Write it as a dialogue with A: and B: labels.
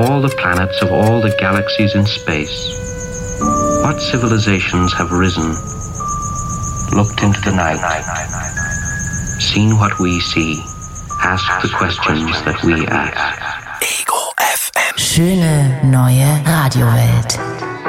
A: all the planets of all the galaxies in space. What civilizations have risen, looked into the night, seen what we see, asked the questions that we ask.
B: Ego FM. Schöne neue Radiowelt.